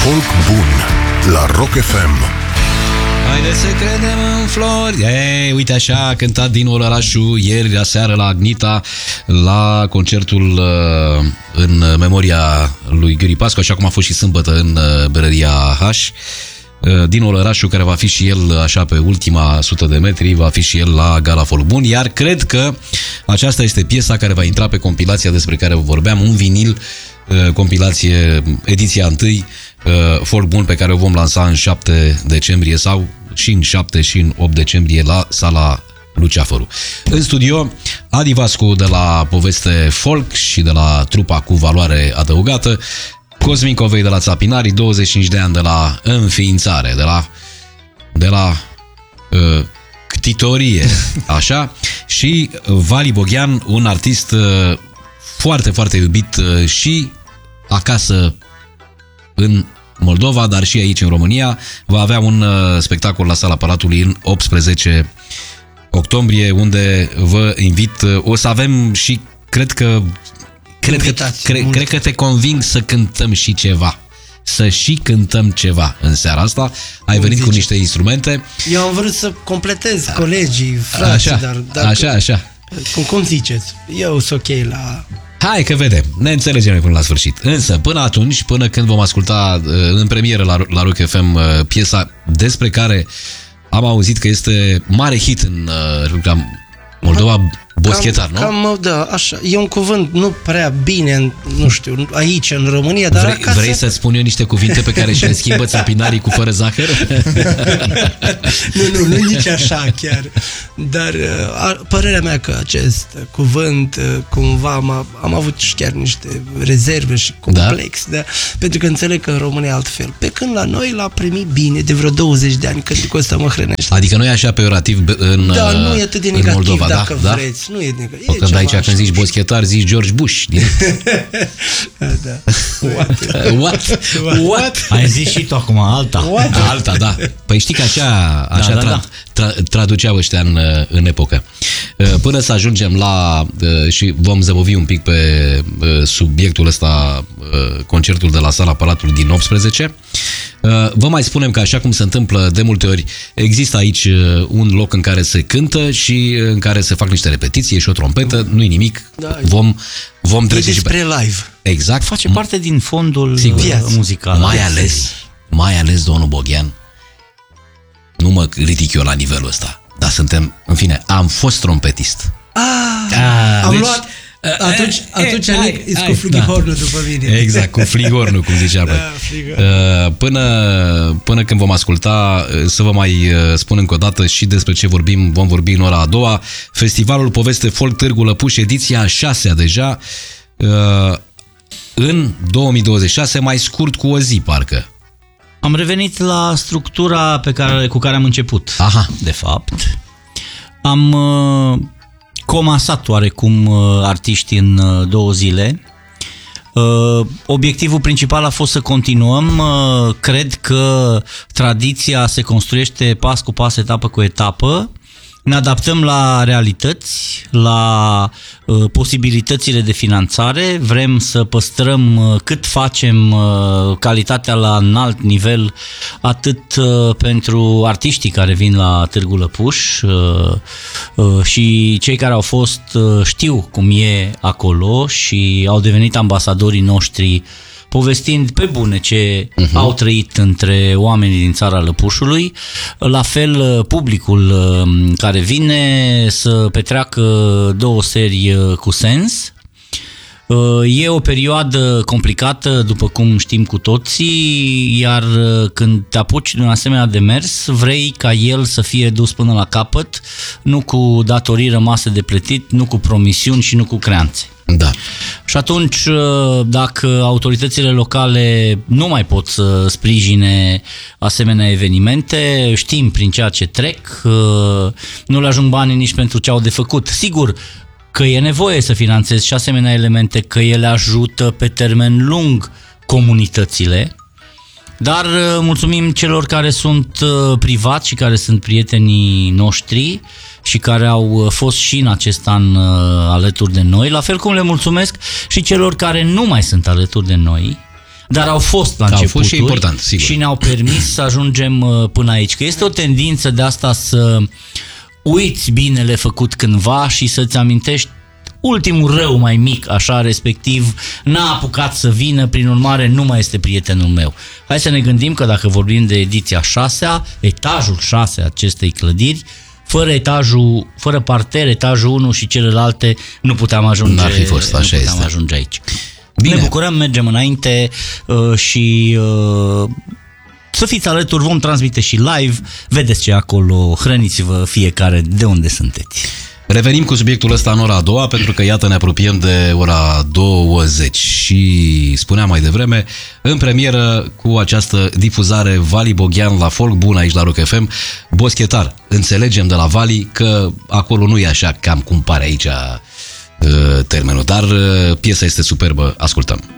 Folk bun la Rock FM. Haideți să credem în flori. Uite așa a cântat Dinu Olărașu ieri aseară la Agnita, la concertul în memoria lui Gheorghe Pascu, așa cum a fost și sâmbătă în Berăria H. Dinu Olărașu, care va fi și el așa pe ultima 100 de metri, va fi și el la Gala Folk Bun, iar cred că aceasta este piesa care va intra pe compilația despre care vorbeam, un vinil, compilație, ediția 1, Folk Bun, pe care o vom lansa în 7 decembrie sau și în 7 și în 8 decembrie la Sala Luceafărul. În studio, Adi Vascu de la Poveste Folk și de la trupa cu valoare adăugată, Cosmin Covei de la Țapinarii, 25 de ani de la înființare, de la ctitorie, așa, și Vali Boghean, un artist foarte, foarte iubit și acasă în Moldova, dar și aici în România. Va avea un spectacol la Sala Palatului în 18 octombrie, unde vă invit. O să avem și cred că te conving să cântăm și ceva. Să și cântăm ceva în seara asta. Ai venit cu niște instrumente. Eu am vrut să completez colegii, frații, dar așa. Cum ziceți? Eu sunt ok la... Hai că vedem, ne înțelegem până la sfârșit. Însă, până atunci, până când vom asculta în premieră la Rock FM piesa despre care am auzit că este mare hit în Moldova, boschetar, nu? Da, așa. E un cuvânt nu prea bine, nu știu, aici în România, dar acasă... Vrei să-ți spun eu niște cuvinte pe care și le schimbă țapinarii cu fără zahăr? Nu, nici așa chiar. Dar părerea mea că acest cuvânt, cumva, am avut și chiar niște rezerve și complex, da? Pentru că înțeleg că în România altfel. Pe când la noi l-a primit bine de vreo 20 de ani, când ăsta mă hrănește. Adică nu e așa peorativ în Da, nu e atât de negativ, Moldova, dacă vreți. Nu e negativ. Când aici, când zici boschetar, zici George Bush. Da. What? Ai zis și tu acum alta. Alta, da. Păi știi că așa traduceau ăștia în epocă. Până să ajungem la... și vom zăbovi un pic pe subiectul ăsta, concertul de la Sala Palatului din 18. Vă mai spunem că, așa cum se întâmplă de multe ori, există aici un loc în care se cântă și în care se fac niște repetiții și o trompetă, nu-i nimic, vom trece și pe live. Exact. Face parte din fondul muzical. Mai ales domnul Boghean. Nu mă ridic eu la nivelul ăsta, dar suntem, în fine, am fost trompetist. Am luat... Atunci e cu flugihornul după mine. Exact, cu fligornul, cum ziceam. Până când vom asculta, să vă mai spun încă o dată și despre ce vorbim. Vom vorbi în ora a doua. Festivalul Poveste Folk Târgu Lăpuș, ediția a 6-a deja, în 2026, mai scurt cu o zi, parcă. Am revenit la structura cu care am început. De fapt. Am comasat oarecum artiști în 2 zile. Obiectivul principal a fost să continuăm. Cred că tradiția se construiește pas cu pas, etapă cu etapă. Ne adaptăm la realități, la posibilitățile de finanțare. Vrem să păstrăm cât facem calitatea la înalt nivel, atât pentru artiștii care vin la Târgu Lăpuș și cei care au fost știu cum e acolo și au devenit ambasadorii noștri, povestind pe bune ce au trăit între oamenii din țara Lăpușului. La fel, publicul care vine să petreacă 2 serii cu sens. E o perioadă complicată, după cum știm cu toții, iar când te apuci de un asemenea demers, vrei ca el să fie dus până la capăt, nu cu datorii rămase de plătit, nu cu promisiuni și nu cu creanțe. Da. Și atunci, dacă autoritățile locale nu mai pot să sprijine asemenea evenimente, știm prin ceea ce trec, nu le ajung banii nici pentru ce au de făcut. Sigur că e nevoie să finanțezi și asemenea elemente, că ele ajută pe termen lung comunitățile, dar mulțumim celor care sunt privați și care sunt prietenii noștri și care au fost și în acest an alături de noi, la fel cum le mulțumesc și celor care nu mai sunt alături de noi. dar au fost la Au începuturi fost și important, sigur. și ne-au permis să ajungem până aici. Că este o tendință de asta să uiți binele făcut cândva și să-ți amintești ultimul rău mai mic, așa, respectiv n-a apucat să vină, prin urmare nu mai este prietenul meu. Hai să ne gândim că dacă vorbim de ediția 6-a, etajul 6 acestei clădiri, fără parter, etajul 1 și celelalte, nu puteam ajunge, N-ar fi fost, așa este. ajunge aici. Bine. Ne bucurăm, mergem înainte și să fiți alături, vom transmite și live, vedeți ce e acolo, hrăniți-vă fiecare de unde sunteți. Revenim cu subiectul ăsta în ora a doua, pentru că iată ne apropiem de ora 20 și spuneam mai devreme, în premieră cu această difuzare Vali Boghean la Folk Bun aici la Rock FM, boschetar. Înțelegem de la Vali că acolo nu e așa cam cum pare aici termenul, dar piesa este superbă, ascultăm.